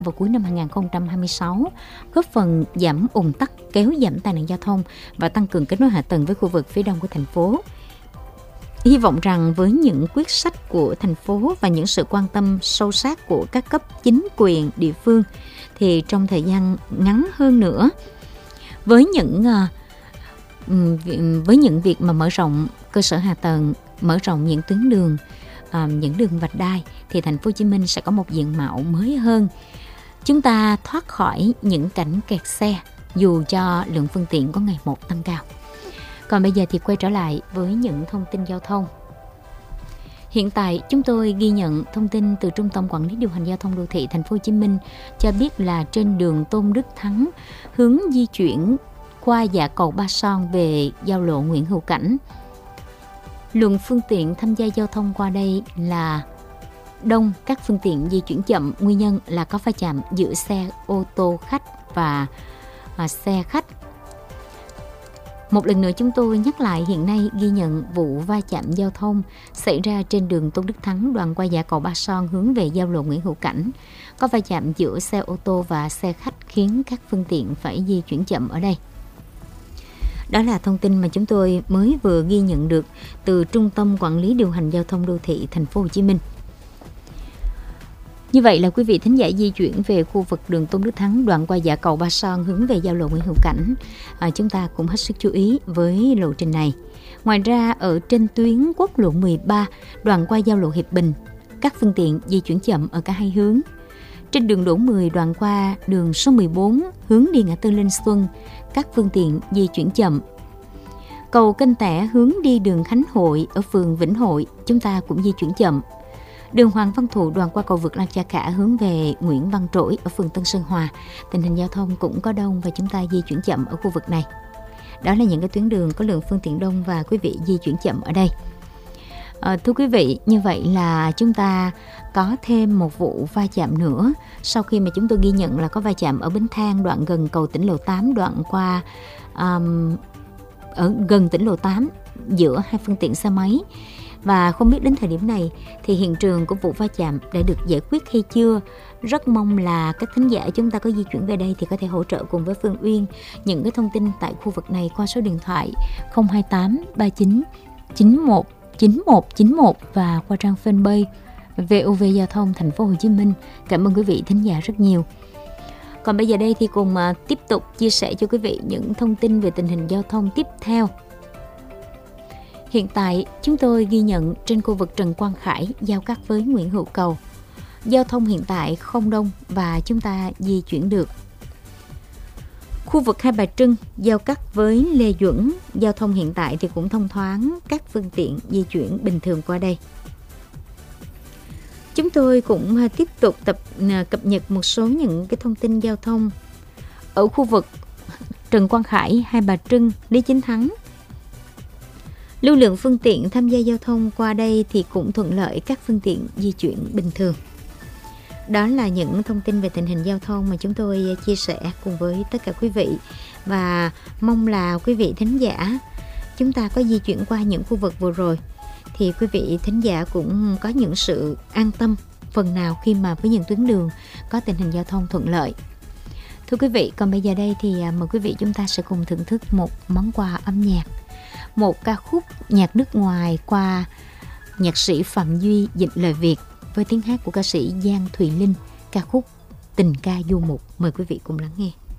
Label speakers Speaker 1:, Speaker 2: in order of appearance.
Speaker 1: vào cuối năm 2026, góp phần giảm ùn tắc, kéo giảm tai nạn giao thông và tăng cường kết nối hạ tầng với khu vực phía đông của thành phố. Hy vọng rằng với những quyết sách của thành phố và những sự quan tâm sâu sát của các cấp chính quyền địa phương thì trong thời gian ngắn hơn nữa, với những việc mà mở rộng cơ sở hạ tầng, mở rộng những tuyến đường, những đường vành đai thì thành phố Hồ Chí Minh sẽ có một diện mạo mới hơn. Chúng ta thoát khỏi những cảnh kẹt xe dù cho lượng phương tiện có ngày một tăng cao. Còn bây giờ thì quay trở lại với những thông tin giao thông. Hiện tại chúng tôi ghi nhận thông tin từ Trung tâm Quản lý điều hành giao thông đô thị thành phố Hồ Chí Minh cho biết là trên đường Tôn Đức Thắng hướng di chuyển qua dạ cầu Ba Son về giao lộ Nguyễn Hữu Cảnh, lượng phương tiện tham gia giao thông qua đây là đông, các phương tiện di chuyển chậm. Nguyên nhân là có va chạm giữa xe ô tô khách và xe khách. Một lần nữa chúng tôi nhắc lại, hiện nay ghi nhận vụ va chạm giao thông xảy ra trên đường Tôn Đức Thắng đoạn qua dạ cầu Ba Son hướng về giao lộ Nguyễn Hữu Cảnh. Có va chạm giữa xe ô tô và xe khách khiến các phương tiện phải di chuyển chậm ở đây. Đó là thông tin mà chúng tôi mới vừa ghi nhận được từ Trung tâm Quản lý điều hành giao thông đô thị thành phố Hồ Chí Minh. Như vậy là quý vị thính giả di chuyển về khu vực đường Tôn Đức Thắng đoạn qua dạ cầu Ba Son hướng về giao lộ Nguyễn Hữu Cảnh, chúng ta cũng hết sức chú ý với lộ trình này. Ngoài ra ở trên tuyến quốc lộ 13 đoạn qua giao lộ Hiệp Bình, các phương tiện di chuyển chậm ở cả hai hướng. Trên đường Đỗ Mười đoạn qua đường số 14 hướng đi ngã tư Linh Xuân, các phương tiện di chuyển chậm. Cầu Kênh Tẻ hướng đi đường Khánh Hội ở phường Vĩnh Hội, chúng ta cũng di chuyển chậm. Đường Hoàng Văn Thụ đoạn qua cầu vượt Lan Cha Cả hướng về Nguyễn Văn Trỗi ở phường Tân Sơn Hòa, tình hình giao thông cũng có đông và chúng ta di chuyển chậm ở khu vực này. Đó là những cái tuyến đường có lượng phương tiện đông và quý vị di chuyển chậm ở đây. Thưa quý vị, như vậy là chúng ta có thêm một vụ va chạm nữa. Sau khi mà chúng tôi ghi nhận là có va chạm ở Bến Thang đoạn gần cầu tỉnh lộ 8 đoạn qua ở gần tỉnh lộ 8 giữa hai phương tiện xe máy. Và không biết đến thời điểm này thì hiện trường của vụ va chạm đã được giải quyết hay chưa. Rất mong là các thính giả chúng ta có di chuyển về đây thì có thể hỗ trợ cùng với Phương Uyên những cái thông tin tại khu vực này qua số điện thoại 028 39 91 9191 và qua trang fanpage VOV Giao thông Thành phố Hồ Chí Minh. Cảm ơn quý vị thính giả rất nhiều. Còn bây giờ đây thì cùng tiếp tục chia sẻ cho quý vị những thông tin về tình hình giao thông tiếp theo. Hiện tại chúng tôi ghi nhận trên khu vực Trần Quang Khải giao cắt với Nguyễn Hữu Cầu, giao thông hiện tại không đông và chúng ta di chuyển được. Khu vực Hai Bà Trưng giao cắt với Lê Duẩn, giao thông hiện tại thì cũng thông thoáng, các phương tiện di chuyển bình thường qua đây. Chúng tôi cũng tiếp tục cập nhật một số những cái thông tin giao thông ở khu vực Trần Quang Khải, Hai Bà Trưng, Lý Chính Thắng. Lưu lượng phương tiện tham gia giao thông qua đây thì cũng thuận lợi, các phương tiện di chuyển bình thường. Đó là những thông tin về tình hình giao thông mà chúng tôi chia sẻ cùng với tất cả quý vị. Và mong là quý vị thính giả chúng ta có di chuyển qua những khu vực vừa rồi thì quý vị thính giả cũng có những sự an tâm phần nào khi mà với những tuyến đường có tình hình giao thông thuận lợi. Thưa quý vị, còn bây giờ đây thì mời quý vị chúng ta sẽ cùng thưởng thức một món quà âm nhạc, một ca khúc nhạc nước ngoài qua nhạc sĩ Phạm Duy dịch lời Việt với tiếng hát của ca sĩ Giang Thùy Linh, ca khúc Tình Ca Du Mục. Mời quý vị cùng lắng nghe.